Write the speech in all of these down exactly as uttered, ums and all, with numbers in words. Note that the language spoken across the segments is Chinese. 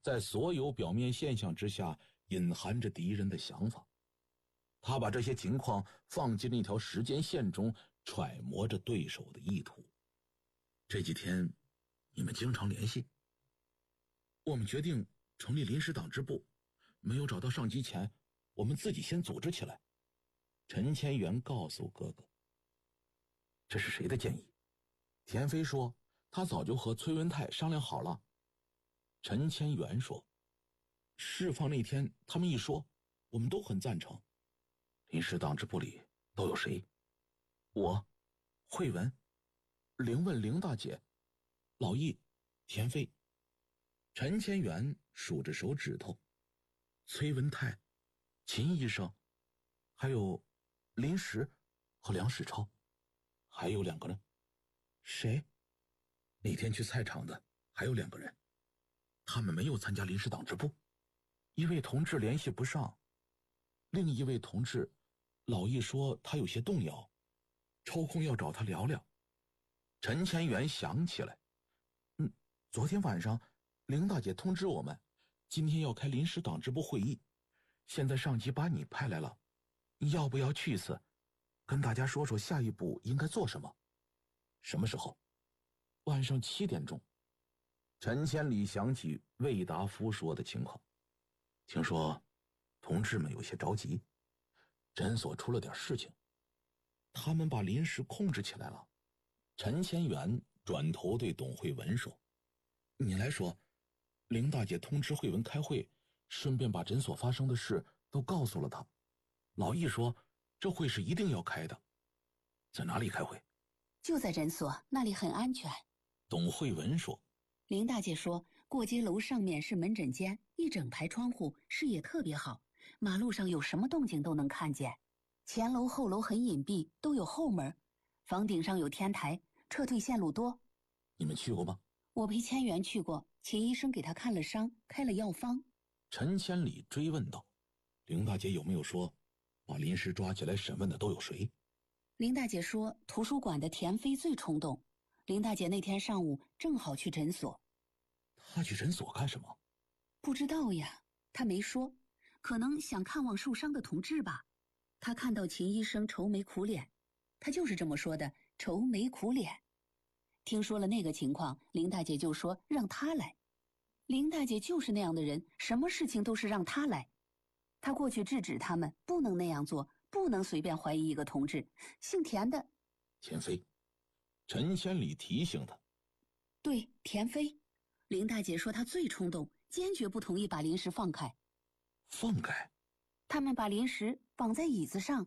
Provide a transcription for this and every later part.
在所有表面现象之下隐含着敌人的想法。他把这些情况放进那条时间线中，揣摩着对手的意图。这几天你们经常联系。我们决定成立临时党支部，没有找到上级前，我们自己先组织起来。陈千元告诉哥哥。这是谁的建议？田飞说他早就和崔文泰商量好了。陈千元说，释放那天他们一说，我们都很赞成。临时党支部里都有谁？我、慧文、凌问凌大姐、老易、田飞。陈千元数着手指头，崔文泰、秦医生，还有林石和梁世超。还有两个人。谁？那天去菜场的还有两个人，他们没有参加临时党支部。一位同志联系不上，另一位同志老易说他有些动摇，抽空要找他聊聊。陈千元想起来，嗯，昨天晚上凌大姐通知我们今天要开临时党支部会议，现在上级把你派来了，你要不要去一次，跟大家说说下一步应该做什么？什么时候？晚上七点钟。陈千里想起魏达夫说的情况，听说同志们有些着急，诊所出了点事情，他们把临时控制起来了。陈千元转头对董慧文说，你来说，凌大姐通知慧文开会，顺便把诊所发生的事都告诉了他。老易说这会是一定要开的。在哪里开会？ 就在诊所，那里很安全。 董慧文说， 凌大姐说过街楼上面是门诊间，一整排窗户，视野特别好，马路上有什么动静都能看见。前楼后楼很隐蔽，都有后门，房顶上有天台，撤退线路多。 你们去过吗？ 我陪千元去过，秦医生给他看了伤，开了药方。 陈千里追问道，凌大姐有没有说把临时抓起来审问的都有谁？ 林大姐说图书馆的田飞最冲动，林大姐那天上午正好去诊所。 她去诊所干什么？ 不知道呀，她没说，可能想看望受伤的同志吧。她看到秦医生愁眉苦脸，她就是这么说的，愁眉苦脸。听说了那个情况，林大姐就说让她来。林大姐就是那样的人，什么事情都是让她来。她过去制止他们，不能那样做，不能随便怀疑一个同志。姓田的田飞。陈千里提醒他。 对，田飞。林大姐说她最冲动，坚决不同意把临时放开。 放开？ 他们把临时绑在椅子上。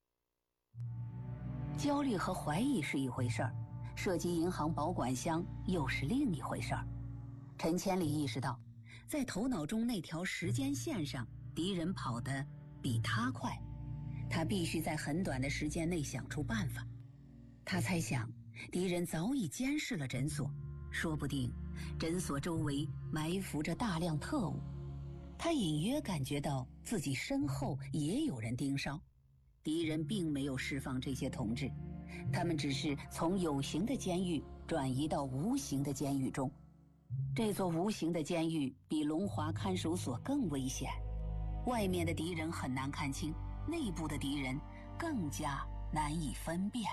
焦虑和怀疑是一回事儿，涉及银行保管箱又是另一回事儿。陈千里意识到，在头脑中那条时间线上，敌人跑得比他快，他必须在很短的时间内想出办法。他猜想，敌人早已监视了诊所，说不定诊所周围埋伏着大量特务。他隐约感觉到自己身后也有人盯梢，敌人并没有释放这些同志，他们只是从有形的监狱转移到无形的监狱中。这座无形的监狱比龙华看守所更危险，外面的敌人很难看清，内部的敌人更加难以分辨。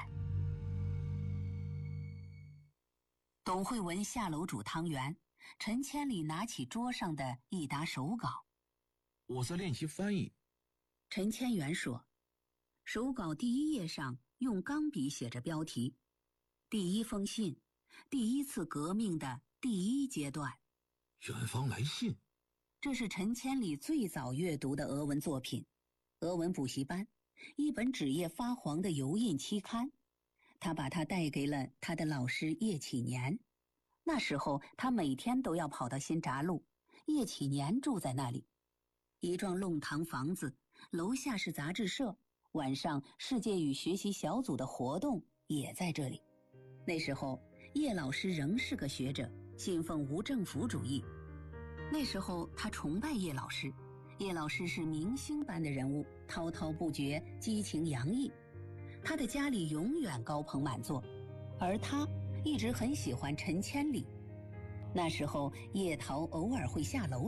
董慧文下楼煮汤圆，陈千里拿起桌上的一沓手稿。 我在练习翻译。 陈千元说，手稿第一页上用钢笔写着标题：第一封信，第一次革命的第一阶段。 远方来信。 这是陈千里最早阅读的俄文作品，俄文补习班，一本纸页发黄的油印期刊。他把它带给了他的老师叶启年。那时候他每天都要跑到新闸路，叶启年住在那里。一幢弄堂房子，楼下是杂志社，晚上世界语学习小组的活动也在这里。那时候叶老师仍是个学者，信奉无政府主义。那时候他崇拜叶老师，叶老师是明星般的人物，滔滔不绝，激情洋溢。他的家里永远高朋满座，而他一直很喜欢陈千里。那时候叶桃偶尔会下楼